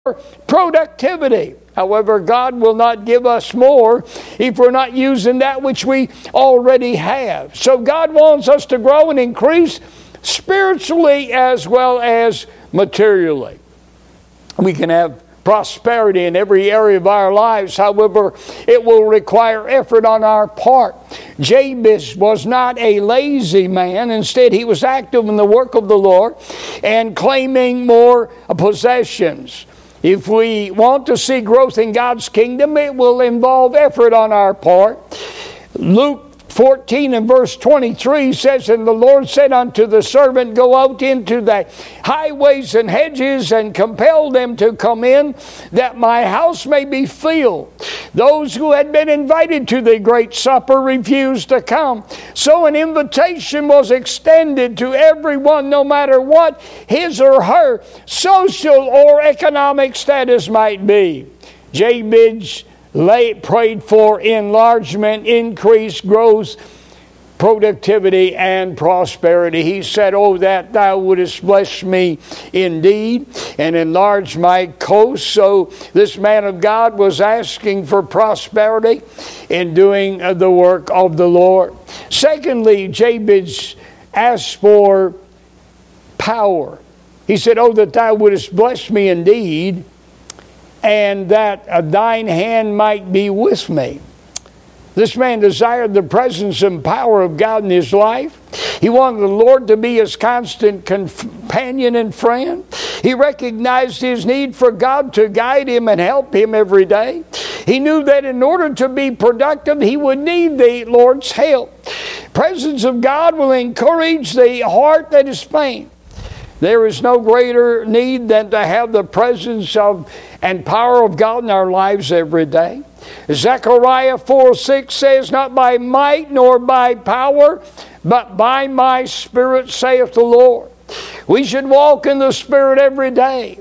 productivity. However, God will not give us more if we're not using that which we already have. So God wants us to grow and increase spiritually as well as materially. We can have prosperity in every area of our lives. However, it will require effort on our part. Jabez was not a lazy man. Instead, he was active in the work of the Lord and claiming more possessions. If we want to see growth in God's kingdom, it will involve effort on our part. Luke 14 and verse 23 says, "And the Lord said unto the servant, Go out into the highways and hedges, and compel them to come in, that my house may be filled. Those who had been invited to the great supper refused to come. So an invitation was extended to everyone, no matter what his or her social or economic status might be. Jabez prayed for enlargement, increased growth, productivity, and prosperity. He said, "Oh, that thou wouldest bless me indeed and enlarge my coast." So this man of God was asking for prosperity in doing the work of the Lord. Secondly, Jabez asked for power. He said, "Oh, that thou wouldest bless me indeed, and that thine hand might be with me." This man desired the presence and power of God in his life. He wanted the Lord to be his constant companion and friend. He recognized his need for God to guide him and help him every day. He knew that in order to be productive, he would need the Lord's help. Presence of God will encourage the heart that is faint. There is no greater need than to have the presence of and power of God in our lives every day. Zechariah 4:6 says, "Not by might nor by power, but by my Spirit, saith the Lord." We should walk in the Spirit every day.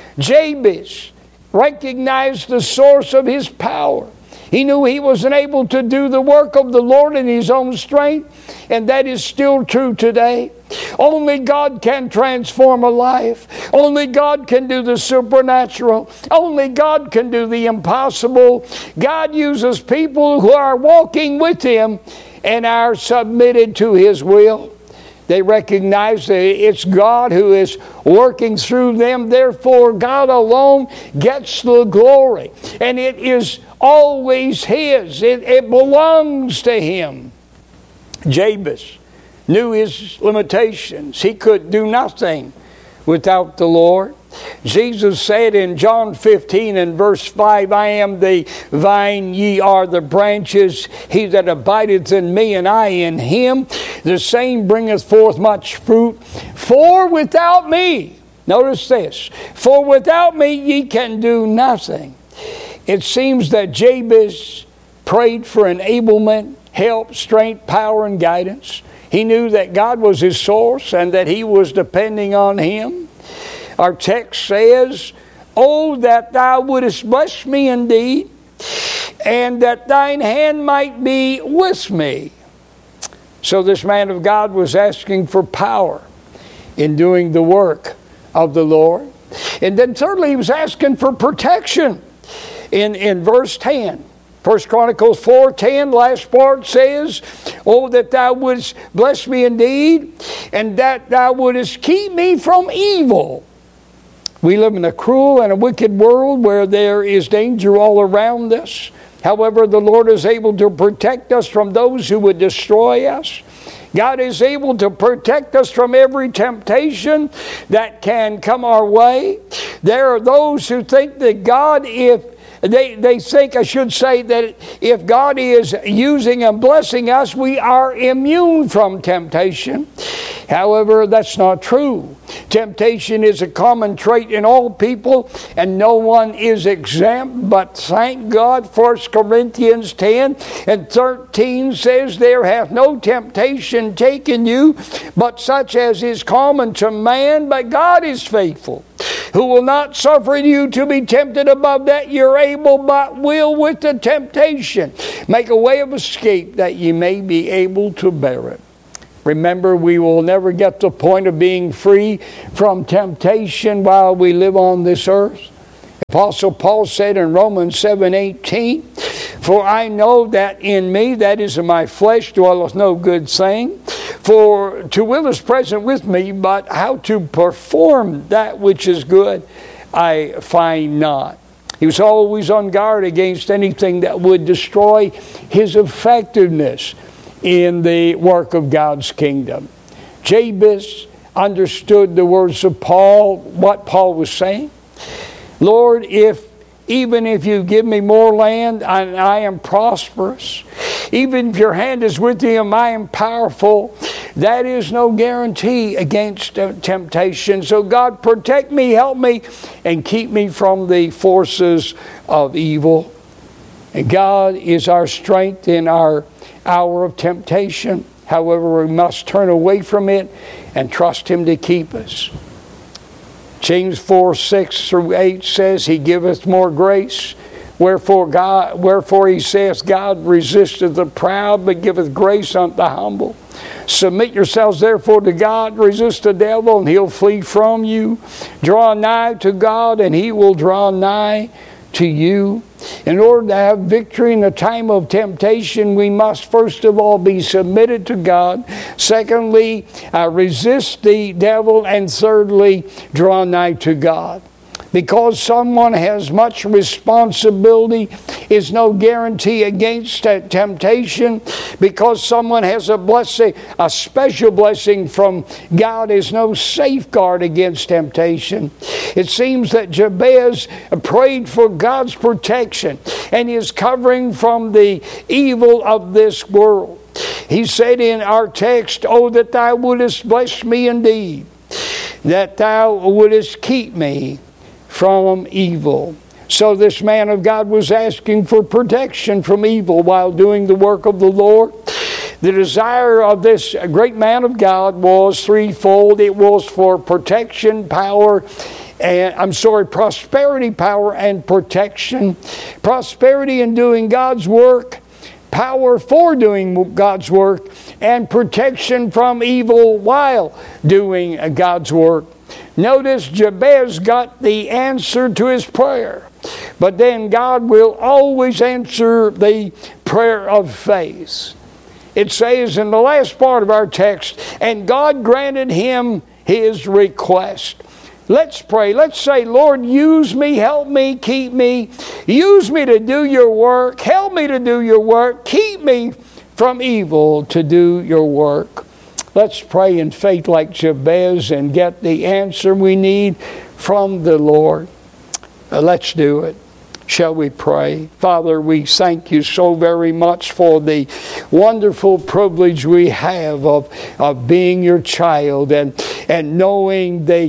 Jabez recognized the source of his power. He knew he wasn't able to do the work of the Lord in his own strength, and that is still true today. Only God can transform a life. Only God can do the supernatural. Only God can do the impossible. God uses people who are walking with Him and are submitted to His will. They recognize that it's God who is working through them. Therefore, God alone gets the glory. And it is always His. It belongs to Him. Jabez knew his limitations. He could do nothing without the Lord. Jesus said in John 15 and verse 5, "I am the vine, ye are the branches. He that abideth in me, and I in him, the same bringeth forth much fruit. For without me," notice this, "for without me ye can do nothing." It seems that Jabez prayed for enablement, help, strength, power, and guidance. He knew that God was his source and that he was depending on Him. Our text says, "Oh, that thou wouldest bless me indeed, and that thine hand might be with me." So this man of God was asking for power in doing the work of the Lord. And then thirdly, he was asking for protection in verse 10. 1 Chronicles 4:10, last part says, "Oh, that thou wouldest bless me indeed, and that thou wouldest keep me from evil." We live in a cruel and a wicked world where there is danger all around us. However, the Lord is able to protect us from those who would destroy us. God is able to protect us from every temptation that can come our way. There are those who think that God, They think, I should say, that if God is using and blessing us, we are immune from temptation. However, that's not true. Temptation is a common trait in all people, and no one is exempt. But thank God, 1 Corinthians 10 and 13 says, "There hath no temptation taken you, but such as is common to man. But God is faithful, who will not suffer you to be tempted above that you're able, but will with the temptation make a way of escape, that ye may be able to bear it." Remember, we will never get to the point of being free from temptation while we live on this earth. Apostle Paul said in Romans 7:18, "For I know that in me, that is in my flesh, dwelleth no good thing. For to will is present with me, but how to perform that which is good I find not." He was always on guard against anything that would destroy his effectiveness in the work of God's kingdom. Jabez understood the words of Paul, what Paul was saying. Lord, even if you give me more land and I am prosperous, even if your hand is with me and I am powerful, that is no guarantee against temptation. So God, protect me, help me, and keep me from the forces of evil. And God is our strength in our hour of temptation. However, we must turn away from it and trust Him to keep us. James 4:6-8 says, He giveth more grace. Wherefore he saith, God resisteth the proud, but giveth grace unto the humble. Submit yourselves therefore to God, resist the devil, and he'll flee from you. Draw nigh to God, and He will draw nigh to you. In order to have victory in the time of temptation, we must first of all be submitted to God. Secondly, resist the devil. And thirdly, draw nigh to God. Because someone has much responsibility is no guarantee against temptation. Because someone has a blessing, a special blessing from God, is no safeguard against temptation. It seems that Jabez prayed for God's protection and his covering from the evil of this world. He said in our text, "Oh, that thou wouldest bless me indeed, that thou wouldest keep me from evil." So this man of God was asking for protection from evil while doing the work of the Lord. The desire of this great man of God was threefold. It was for protection, prosperity, power, and protection. Prosperity in doing God's work, power for doing God's work, and protection from evil while doing God's work. Notice Jabez got the answer to his prayer. But then God will always answer the prayer of faith. It says in the last part of our text, and God granted him his request. Let's pray. Let's say, Lord, use me, help me, keep me. Use me to do your work. Help me to do your work. Keep me from evil to do your work. Let's pray in faith like Jabez and get the answer we need from the Lord. Let's do it. Shall we pray? Father, we thank you so very much for the wonderful privilege we have of being your child and knowing the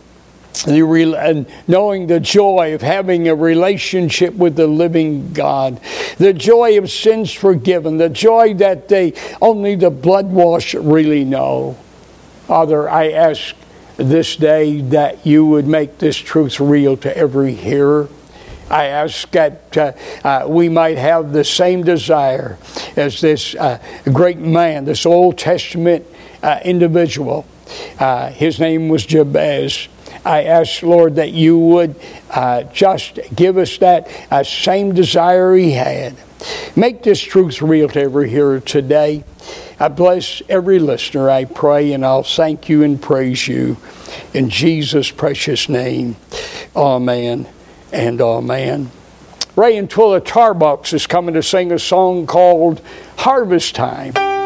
joy of having a relationship with the living God, the joy of sins forgiven, the joy that only the blood-washed really know. Father, I ask this day that you would make this truth real to every hearer. I ask that we might have the same desire as this great man, this Old Testament individual. His name was Jabez. I ask, Lord, that you would just give us that same desire he had. Make this truth real to every hearer today. I bless every listener, I pray, and I'll thank you and praise you. In Jesus' precious name, amen and amen. Ray and Twilla Tarbucks is coming to sing a song called Harvest Time.